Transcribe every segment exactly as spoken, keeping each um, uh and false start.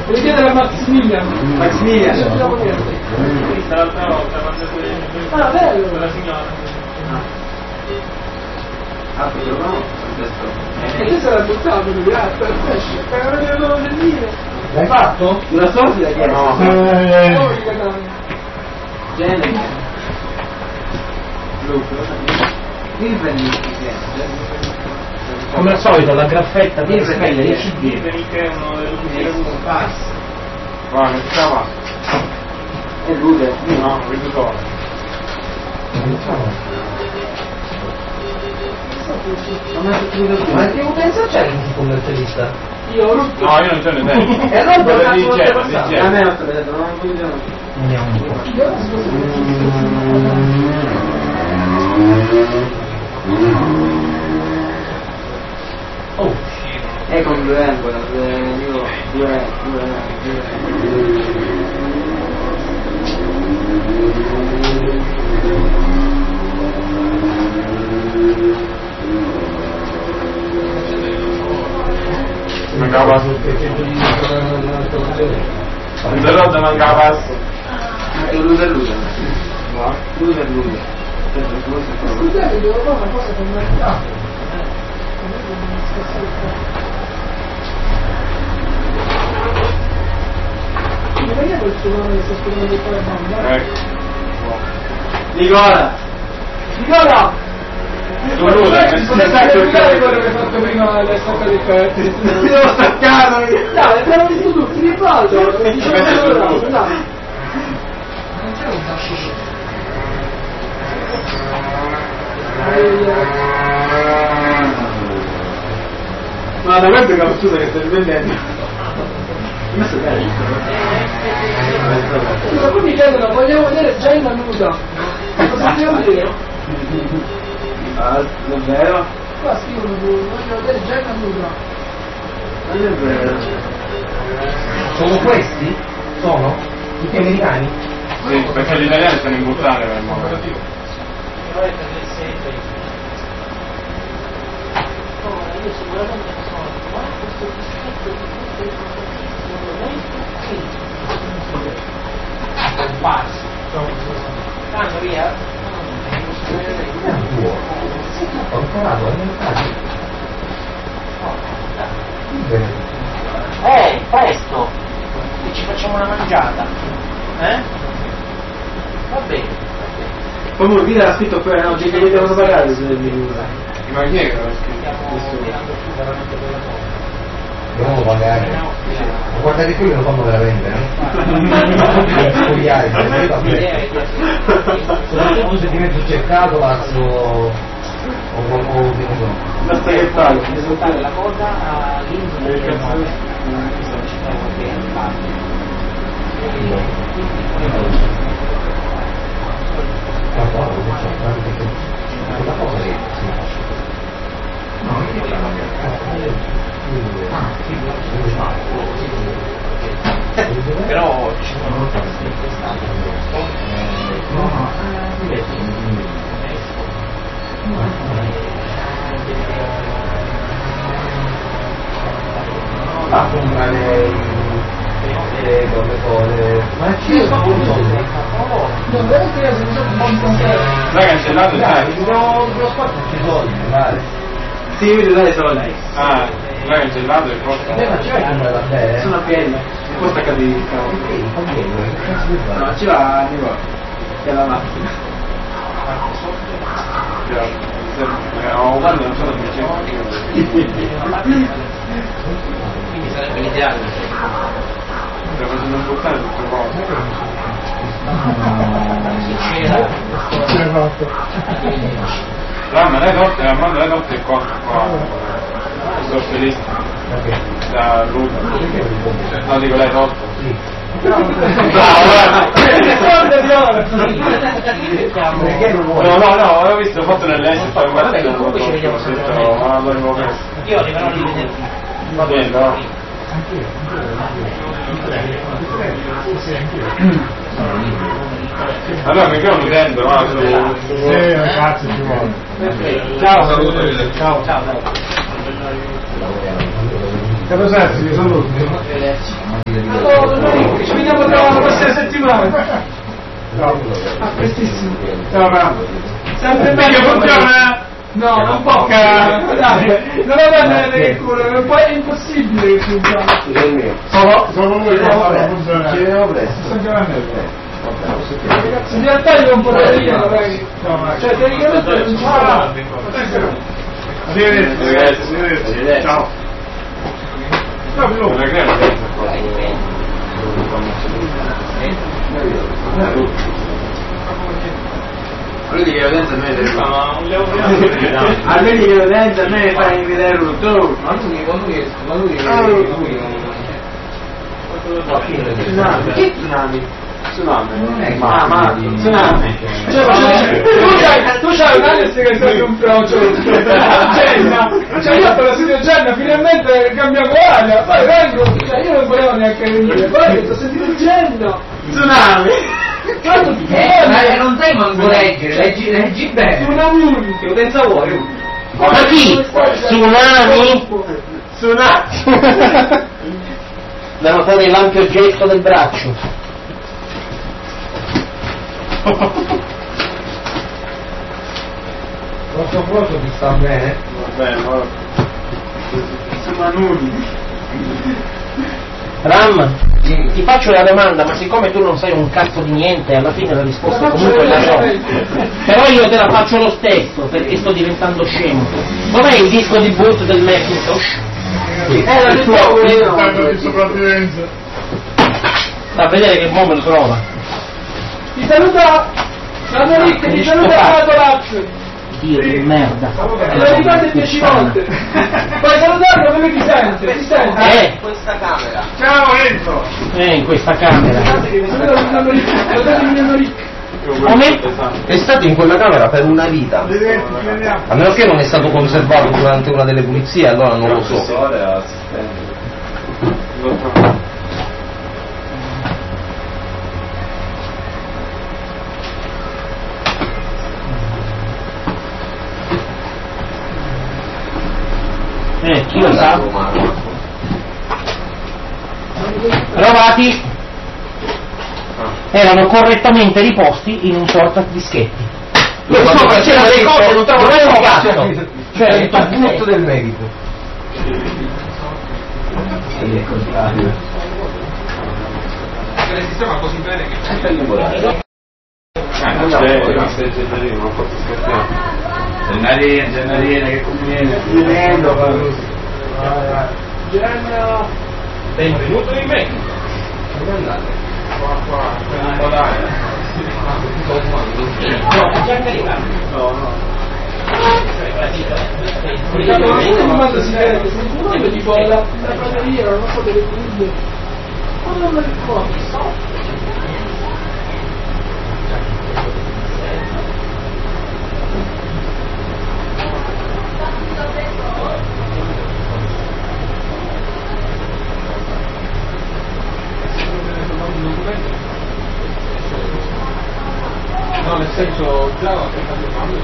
devi chiedere a Maximilian. Maximilian? Questa l'altra volta quando tu... Ah, bello! La signora. Ah, però no, e te sarà buttato lui, ah, per pesce, per vedere quello del mio. L'hai fatto? una soffica che No. Genere. Il vernissimo. Come al solito la graffetta per scrivere i C D. Che è uno delle ultime Pass. guarda, che stava? E Rude? No, vedutore. Ma che utenza c'è il commercialista? Io non No, io non ce ne tengo. E allora dove Quella cazzo di lo Genova, stai di passando? A me Genova. non sto vedendo, non lo vediamo. Andiamo un po'. io non so Oh, È con due angoli, io due, due, due. Mancava un zero mancava È lui per lui. Lui per lui. scusate, devo fare una cosa con me. Mi vediamo il suo nome che sta scrivendo di fare banda? ecco. Nicola! Nicola! Lulu, dai, Non nessuno è sa stato perché. quello che hai fatto prima le stacca dei petti. Mi devo staccare! Dai, abbiamo visto tutti, che fallo! Diciamo allora, dai. Ma da quanto che ho scusa che stai vendendo? Messo bene. Scusa, poi mi chiedono, vogliamo vedere Jaina nuda. Cosa vogliamo dire? Ah, davvero? Qua scrivono, voglio vedere Jaina nuda. Non è vero. sono questi? Sono? Tutti americani? Sì, perché gli italiani stanno imbuttando per il mondo. Io sicuramente sono qua, questo distretto di tutte le protezioni, secondo me, sì. Stanno via? È un tuo. Sì, tu ho imparato elementari. Eh, presto! E ci facciamo una mangiata. Eh? Va bene. Come un video ha scritto qua, no, che vi devono pagare se devi dire. Ma chi è che l'ha scritto? Stiamo tirando su veramente quella cosa. Dobbiamo pagare. Ma guarda che quelli lo fanno veramente, eh? Spogliare, soprattutto se ti metti il cercato, lazzo o qualcosa di non so. Basta che pago. Risultare la cosa all'inizio del mondo. Questo ci stavo bene, parte. Ma guarda, non c'è tante una cosa che si faccia. No, non è che la mia Però ci sono sempre stati a comprare le cose cose ma ci sono soldi Non vero che io sono già un po' in conferma. L'ha cancellato? dai Dai. non lo faccio ci soldi dai Sì, mi dai i soldi. Ah, l'ha cancellato e costa. eh ma ci vai a comprare da bere Sono pieni. Mi costa capire. ok fa bene che cazzo di fare No, ci va, Nicola. Che è la macchina. Eh, ho guardato non sono dieci. quindi sarebbe l'ideale. Stai facendo buttare tutte le cose. Sincera. No, ma lei notte, la mano lei notte è qua, qua. Sto felice. Da Luca. No, dico lei notte. sì Bravo, perché non vuoi No, no, no, avevo visto, ho fatto nell'est, stavo guardando, Comunque ci vediamo ho detto, sempre. ma lo avevo messo. Io arriverò lì venerdì. Va bene, no? Allora mi chiamo udendo, va, su... Sì, ragazzi, ci vuole. Ciao, saluto. Ciao. Ciao. Che cos'è? Ci saluti. settimane. No, ah, prestissimo. Ciao, bravo. Sempre meglio funziona? No, non può, dai, non è bene che culo, è impossibile che funzioni. Solo, solo voi che fanno Ci vediamo presto. Sto giocando. Ragazzi, in realtà io non potrei dire, magari. Cioè, teoricamente non c'è. Arrivederci. Arrivederci. Ciao. Non è che Vedi che evidenza a me deve fare. A vedi che evidenza a me fai vedere un tour. Ma lui quando che quando che lui non Che tsunami? tsunami. Ah, ma tsunami. Cioè, tu c'hai, tu c'hai un Alex che sei un frocio. Genna. Cioè io per la studio Genna finalmente cambiamo aria. Poi vengo, cioè io non volevo neanche venire. Poi ho sentito Genna. Tsunami. Eh, non sai manco leggere, leggi, leggi bene. Tsunami. Che utenza vuoi? Ma chi? Tsunami? Tsunami. Devo fare l'ampio gesto del braccio. Questo approccio ti sta bene? Va bene, ma Insomma, nudi. Ram, ti faccio una domanda, ma siccome tu non sai un cazzo di niente, alla fine la risposta comunque è la so. Però io te la faccio lo stesso, perché sto diventando scemo. Dov'è il disco di boot del Macintosh? Eh, la trovo io. Tanto di sopravvivenza. Sta a vedere che mo me lo trova. Ti saluta! Ciao Rick, ti saluta Calatolazzo! Dio di merda. Lo ripete dieci volte! Puoi salutarlo come ti sente? Ti sente? Eh, Questa camera. Ciao Enzo. eh, in questa camera. Come? È stato in quella camera per una vita. Arrivederci, ci vediamo. A meno che non è stato conservato durante una delle pulizie, allora non lo so. professore assistente. Eh, chi lo sa? Trovati. Erano correttamente riposti in un porta dischetti. Io quando faceva le cose non trovo Dov'è un un cazzo. cazzo? Cioè, il tabletto del medico. Il sistema così bene che Ah, non c'è, non c'è il Gennarino, non posso scherzare. Gennarino, Gennarino, che conviene. Finendo, Genna. Benvenuto in me. Dove andate? Qua, qua, per il podare. No, già arrivato. No, no. Ogni quando si vede, si muove tipo la, la prateria, non so delle figlie. Ma non me lo ricordo. No, nel senso, già ho tentato quando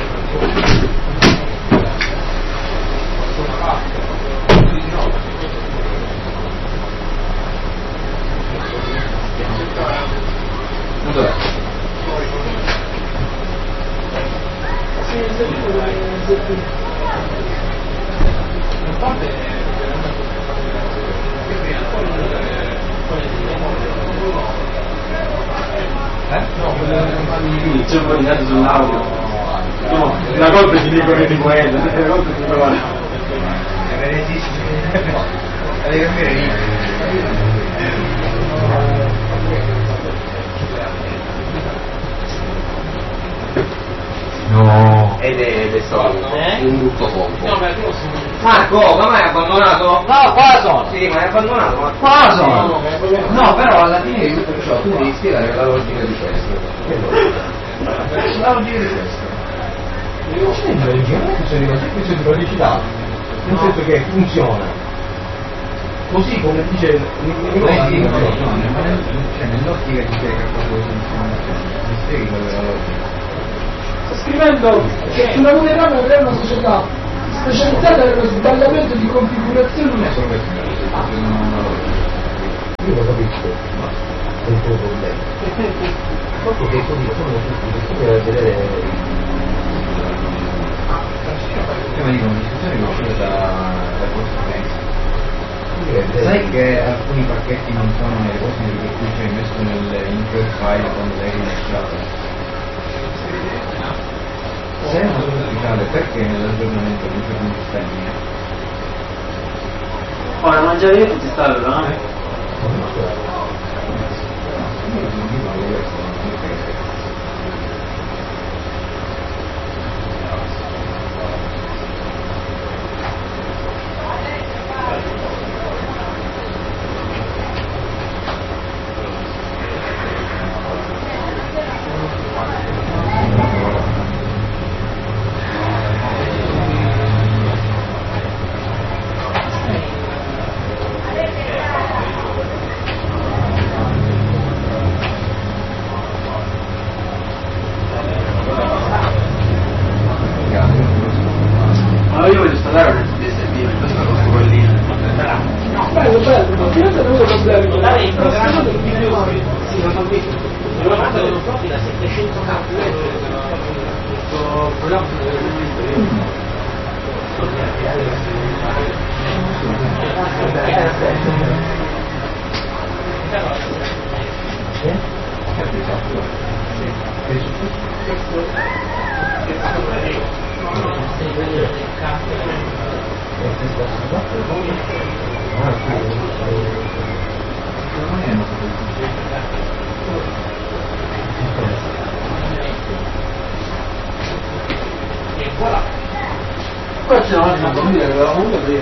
sono fatto, quindi no, Dov'è? Sì, il servizio del servizio. in parte Eh? no, Quindi c'è un po' di dato sull'audio. No, una volta ti dicono di quella, una volta ti dicono la... Devi capire lì. No. Ed è, ed è stato Eh? un brutto colpo. No, perché io sono... Marco, ma mai abbandonato? No, qua sono. Sì, ma hai abbandonato, ma Qua sono. no, però alla fine di tutto ciò tu devi spiegare la logica di questo. La logica di questo. Non c'è una logica, non è che c'è una semplice logicità, nel senso che funziona. Così come dice nell'ottica di spiega cosa funziona, mi spieghi qual è la logica. Sto scrivendo che sulla Munirama avrà una società specializzata nello sbagliamento di configurazioni. Non è solo questo, io lo capisco, ma il tuo problema. Proprio che così sono tutti, che tu devi vedere prima di una discussione che uscita da, da conseguenza. Sai che alcuni pacchetti non sono nelle cose che tu ci hai messo nel, in quel file quando l'hai rilasciato? Se è una cosa ufficiale, perché nell'aggiornamento non c'è più stagna? Ora mangiare io tutti stanno, no? Io voglio installare un S S D, questa cosa pallina. Bello, bello, ma io non avevo problemi con Dai, il programma del video. Sì, non ho visto. Lo mandano proprio da settecento K. Questo programma E voilà. Qua c'è una famiglia che aveva avuto di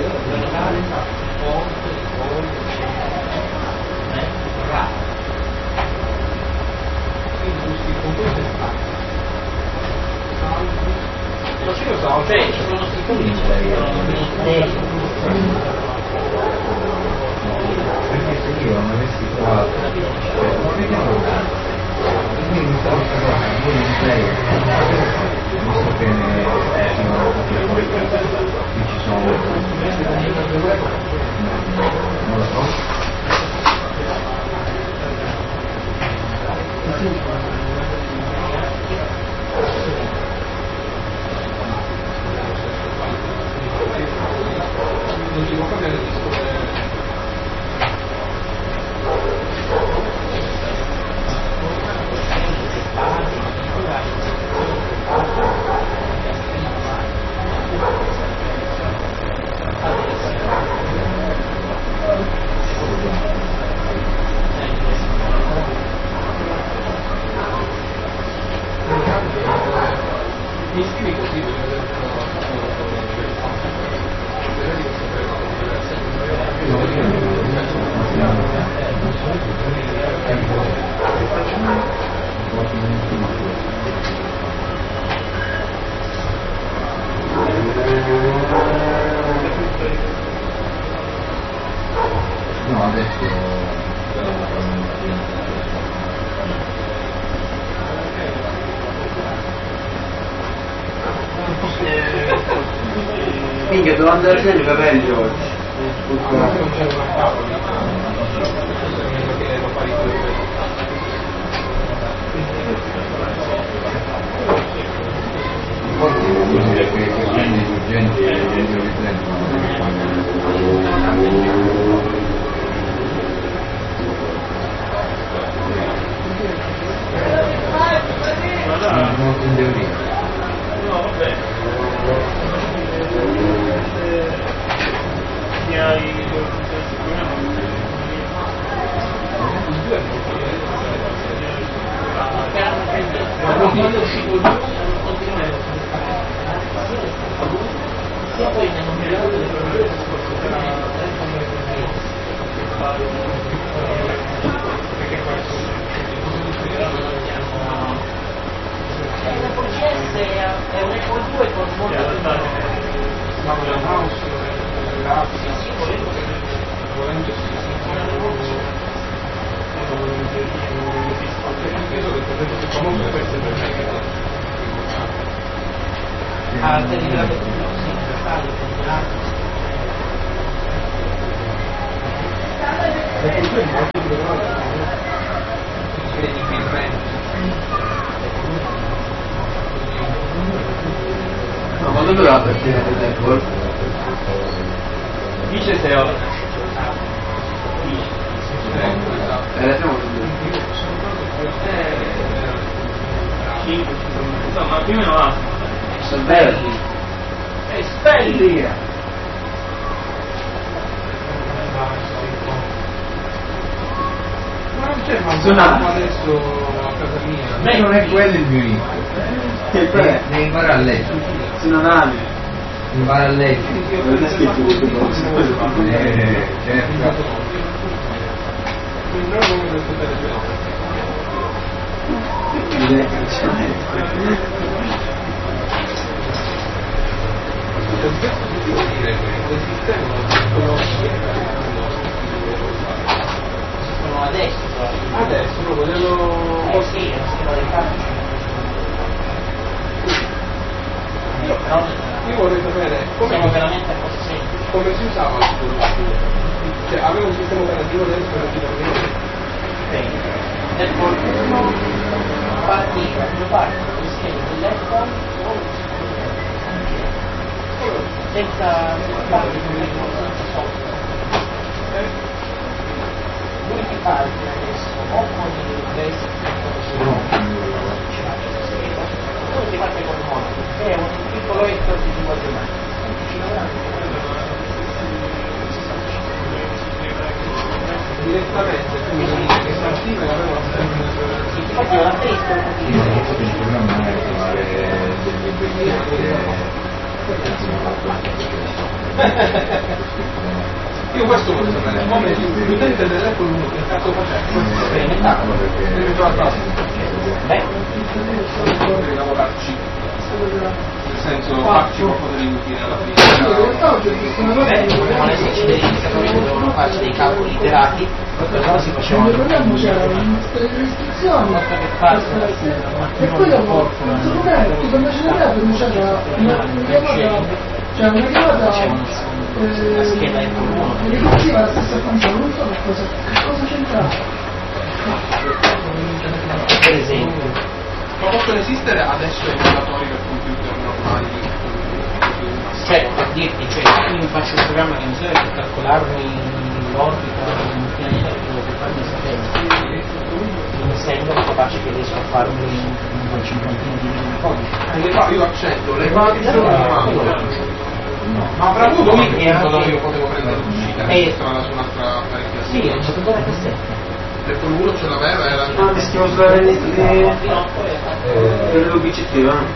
Lo ci lo so, cioè ci sono sicuri che ci Perché se io non avessi trovato, cioè, non vediamo quindi mi stavo parlando, voi non sei, visto che ne sono qui ci sono, non lo so. non si può cambiare il disco. Mi scrivi così per No, adesso Minchia, devo andare a tenere i capelli oggi. non c'è una tavola, perché lo fai forse vuol dire che che prendi gli urgenti e gli urgenti non in teoria. No, vabbè. Mi hai quando è uscito il video non continuare sia poi nel numero delle produzioni perché questo la P C S è un Apple due con molto ma con la mouse grafica sì, sì, volendo volendo sì penso che potete comunque questo per me a telegrafo sì, statale, perché tu hai molto credibilmente. No, quando doveva partire dell'Apple? Dice sei ore. Dice. Eh, siamo cinque, insomma, più o meno là. Salvelli. E spelli! Ma non c'è mandato adesso a casa mia. Beh, non è quello il mio inizio. Che è? Devi imparare a leggere. Sono nani. Impara a leggere. Non è scritto queste cose. Eh, certo. Sono adesso, Adesso lo volevo... eh sì, è una scheda del calcio. Io, Però io vorrei sapere come, siamo veramente a cose semplici. come si usava il cioè aveva un sistema operativo dentro per Bene. Nel qualcuno partiva, due parti, lo schema dell'iPhone senza parti di un iPhone senza software. L'unica parte adesso o con il basic poi si parte con il modo, è un piccolo ettaro di linguaggio umano. direttamente tu mi dici che partiva e aveva Infatti la testa Il programma è fare io questo voglio sapere come l'utente dell'Apple uno che cazzo faceva sperimentale. deve trovare Beh, devi lavorarci nel senso farci qualcosa di utile alla fine beh, non esserci degli indicatori che dovevano farci dei calcoli iterati, però si facevano delle restrizioni che farsi e poi dopo non so com'è, tipo invece dell'Apple c'era una chiamata cioè una chiamata la scheda è comune. ricorsiva la stessa funzione, non so che cosa che cosa c'entrava. Per esempio, ma possono esistere adesso emulatori per computer normali cioè per dirti, cioè io mi faccio un programma che mi serve per calcolarmi l'orbita di un pianeta che devo farmi sapere, essendo capace che riesco a farmi un cinquantina di linee di codice. le fa io accetto le fasi sono normali ma avrà avuto un punto dove io potevo prendere l'uscita Eh. che stava su un'altra apparecchio Sì, è un giocatore a cassetta. l'Apple uno ce l'aveva era Ah, mi stiamo sulla vendita per l'U B C T, va?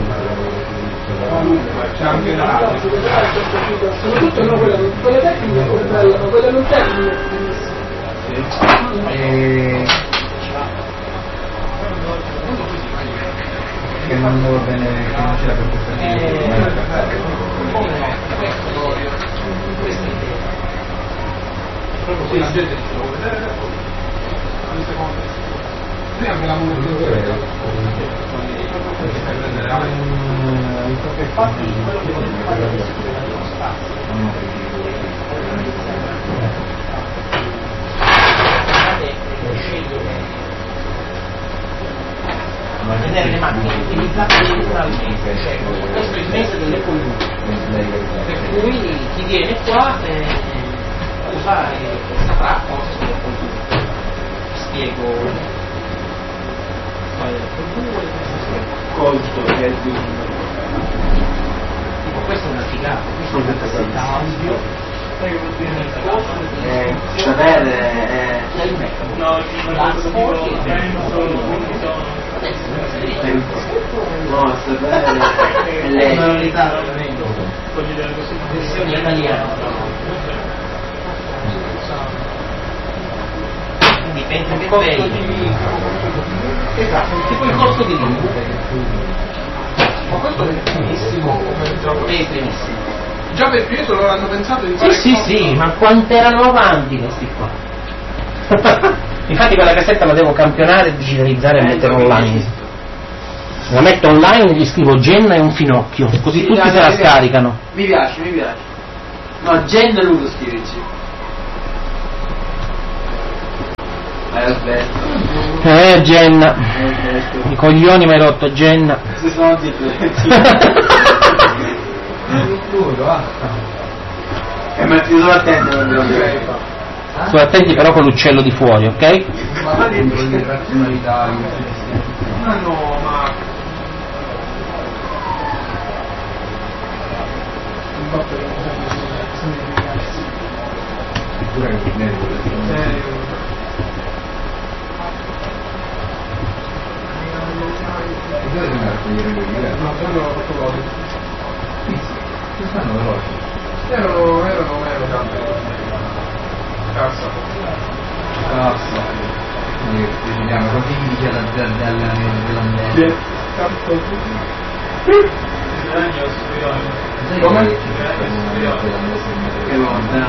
c'è anche la radio Soprattutto no, quella, quella tecnica è bella, ma quella non tecnica e che non va bene, che non c'era per questa proprio qui la gente dice lo vuole vedere l'Apple ogni secondo noi abbiamo voluto Infatti quello che volevo fare adesso è dello spazio. Scegliere vedere le macchine utilizzate generalmente, cioè questo è il mese delle columne, per cui chi viene qua eh, usare saprà cosa sono le columne. Spiego qual è il colore, Colto che è di tipo questo è una figata, questo è una cassetta audio eh, sapere è del metodo. no, La sporchi no, sapere è lei versione italiana. Quindi penso che pay esatto, tipo il corso di lingua. ma questo è benissimo È benissimo. già per peso loro hanno pensato di Sì, fare sì, sì, ma quanto erano avanti questi qua. Infatti quella cassetta la devo campionare, digitalizzare e mettere online. La metto online, gli scrivo Genna e un finocchio, così Sì, tutti dai, se la mi piace. scaricano. Mi piace, mi piace. No, Gen lui lo scrivici. Eh, aspetta. Eh, Jenna. I coglioni mi hai rotto, Jenna. Se sono differenti. E metti solo attenti non devo dire. Sto attenti però con l'uccello di fuori, ok? Ma dentro di razionalità. Ma no, ma Pure che ne No, però non ho fatto cose. Ci stanno veloci. Erano, erano, erano tante. Cazzo. Cazzo. Decidiamo, quanti dici dell'ambiente? Cazzo. Come? che lontano.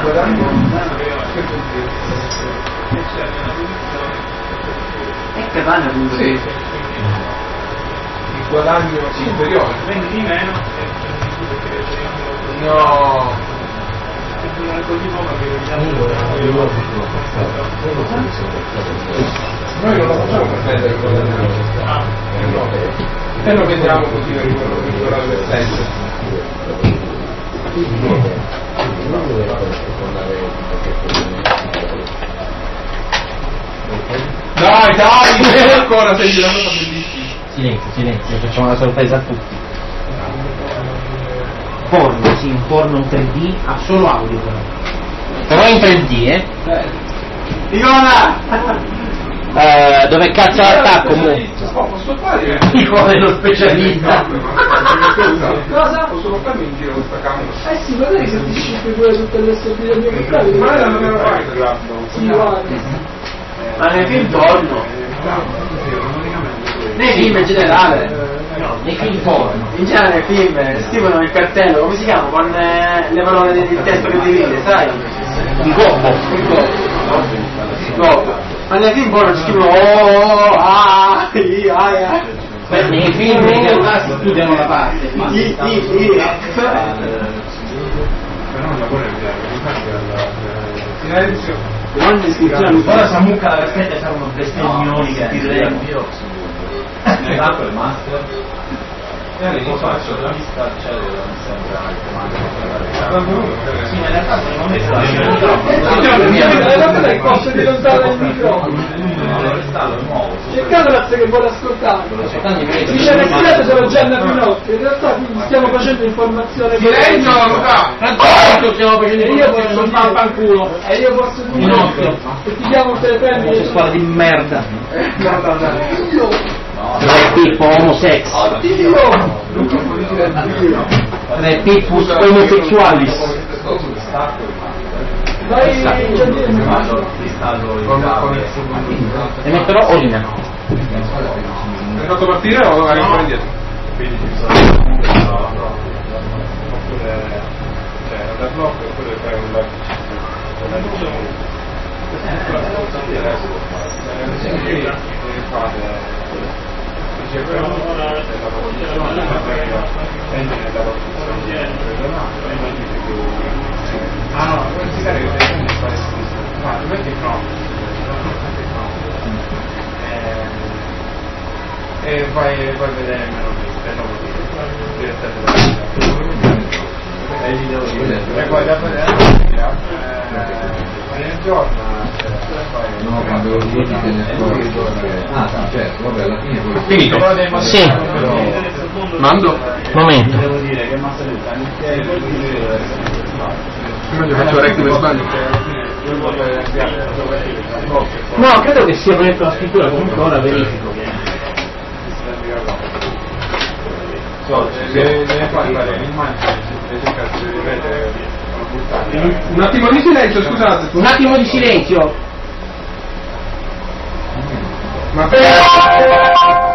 E che vanno appunto Sì. Il guadagno superiore. Vendi di meno No. Noi non lo facciamo per prendere quello del no. E lo vediamo così per migliorare le senso. Dai, dai, ancora sei la nota bellissima. Silenzio, silenzio, facciamo una sorpresa a tutti. Porno, sì, un porno in tre D, ha solo audio però. Però in tre D, eh? Icona! Eh, dove cazzo l'attacco, mo? Oh, posso fare? Icona lo specialista. Cosa? Posso farmi in giro questa camera? Eh sì, magari se ti scippi pure tutte le stesse del mio mercato. Ma non era mai Sì, guarda. Ma nei film porno? Nei film in generale? Nei film porno. In genere nei film scrivono il cartello, come si chiama? Con eh, le parole del testo che divide, sai? Un gobbo. Il gobbo. Il gobbo. Ma nei film porno scrivono oh, ah, i, ah, ah. Beh, nei film in realtà si studiano la parte. I, i, i. Però non la vuole vedere, infatti al silenzio. Non descrizione. Ora Samucca la caspetta sarà uno bestemmioni che ti rendio. Esatto, il master. E io faccio la vista, c'è non sembra Sì, ma in realtà non è Guarda il costo di lontano il microfono. C'è Cadraz che vuole ascoltarlo. Dice che siete sono Gianna Pinotti, in realtà quindi stiamo facendo informazione. Silenzio, Luca! Tanto stiamo facendo E io posso non fa fanculo. E io posso dire Pinocchio. che ti chiamo te le prendi. Squadra di merda. No, no, no. Tre Pippo homosex. Oddio! Tre Pippus omosessualis. Vai Gianni. E metterò Olina. Hai fatto partire o vai ancora indietro? Quindi ci sono oppure cioè da blocco oppure fai un ah no, vuoi spiegare che devi fare ma metti il no e vai vai a vedere meno e poi da vedere nel giorno No, quando lo dici te ne accorgi. Ah, certo, vabbè, alla fine poi... Finito? Sì. Mando? Momento. devo dire che Massa Luca Prima gli faccio recto per sbaglio. No, credo che sia progetto la scrittura, comunque ora verifico. deve fare l'immagine di ripetere Un attimo di silenzio, scusate. Un attimo di silenzio. Ma